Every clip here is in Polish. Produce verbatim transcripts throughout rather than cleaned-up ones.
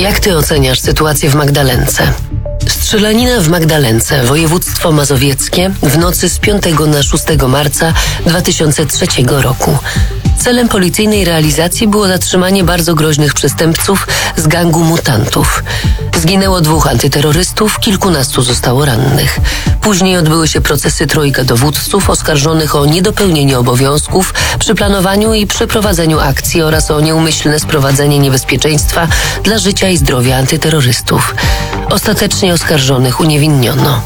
Jak ty oceniasz sytuację w Magdalence? Strzelanina w Magdalence, województwo mazowieckie, w nocy z piątego na szóstego marca dwa tysiące trzeciego roku. Celem policyjnej realizacji było zatrzymanie bardzo groźnych przestępców z gangu mutantów. Zginęło dwóch antyterrorystów, kilkunastu zostało rannych. Później odbyły się procesy trojga dowódców oskarżonych o niedopełnienie obowiązków przy planowaniu i przeprowadzeniu akcji oraz o nieumyślne sprowadzenie niebezpieczeństwa dla życia i zdrowia antyterrorystów. Ostatecznie oskarżonych uniewinniono.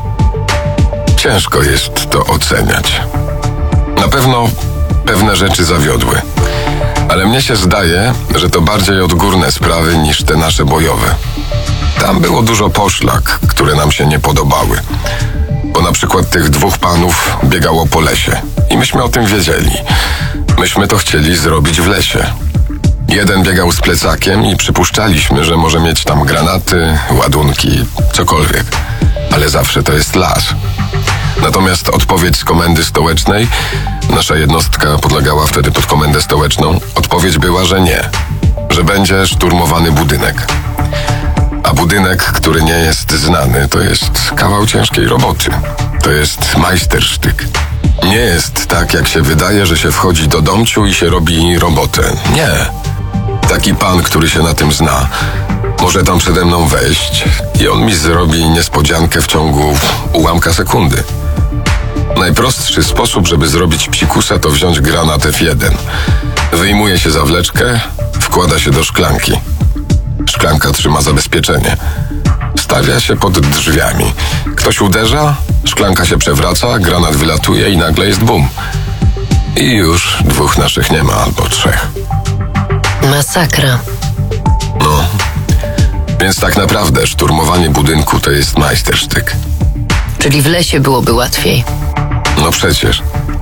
Ciężko jest to oceniać. Na pewno pewne rzeczy zawiodły. Ale mnie się zdaje, że to bardziej odgórne sprawy niż te nasze bojowe. Tam było dużo poszlak, które nam się nie podobały. Bo na przykład tych dwóch panów biegało po lesie. I myśmy o tym wiedzieli. Myśmy to chcieli zrobić w lesie. Jeden biegał z plecakiem i przypuszczaliśmy, że może mieć tam granaty, ładunki, cokolwiek. Ale zawsze to jest las. Natomiast odpowiedź z komendy stołecznej, nasza jednostka podlegała wtedy pod komendę stołeczną, odpowiedź była, że nie. Że będzie szturmowany budynek. A budynek, który nie jest znany, to jest kawał ciężkiej roboty. To jest majstersztyk. Nie jest tak, jak się wydaje, że się wchodzi do domciu i się robi robotę. Nie. Taki pan, który się na tym zna, może tam przede mną wejść i on mi zrobi niespodziankę w ciągu ułamka sekundy. Najprostszy sposób, żeby zrobić psikusa, to wziąć granat F jeden. Wyjmuje się zawleczkę, wkłada się do szklanki. Szklanka trzyma zabezpieczenie. Stawia się pod drzwiami. Ktoś uderza, szklanka się przewraca, granat wylatuje i nagle jest bum. I już dwóch naszych nie ma, albo trzech. Masakra. No. Więc tak naprawdę szturmowanie budynku to jest majstersztyk. Czyli w lesie byłoby łatwiej. No przecież.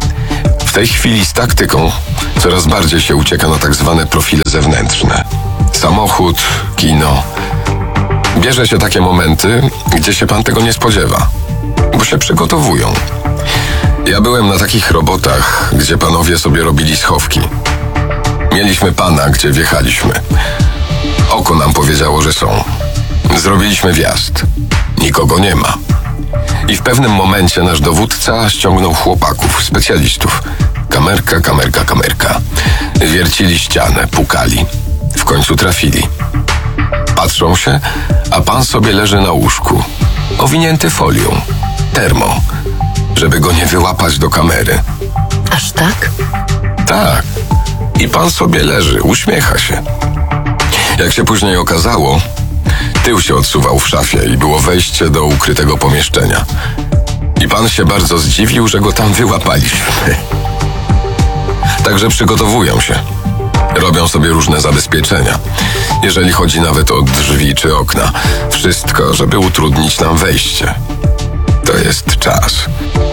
W tej chwili z taktyką coraz bardziej się ucieka na tak zwane profile zewnętrzne. Samochód, kino. Bierze się takie momenty, gdzie się pan tego nie spodziewa, bo się przygotowują. Ja byłem na takich robotach, gdzie panowie sobie robili schowki. Mieliśmy pana, gdzie wjechaliśmy. Oko nam powiedziało, że są. Zrobiliśmy wjazd. Nikogo nie ma. I w pewnym momencie nasz dowódca ściągnął chłopaków, specjalistów. Kamerka, kamerka, kamerka. Wiercili ścianę, pukali. W końcu trafili. Patrzą się, a pan sobie leży na łóżku, owinięty folią, termo, żeby go nie wyłapać do kamery. Aż tak? Tak. I pan sobie leży, uśmiecha się. Jak się później okazało, tył się odsuwał w szafie i było wejście do ukrytego pomieszczenia. I pan się bardzo zdziwił, że go tam wyłapaliśmy. Także przygotowują się. Robią sobie różne zabezpieczenia. Jeżeli chodzi nawet o drzwi czy okna. Wszystko, żeby utrudnić nam wejście. To jest czas.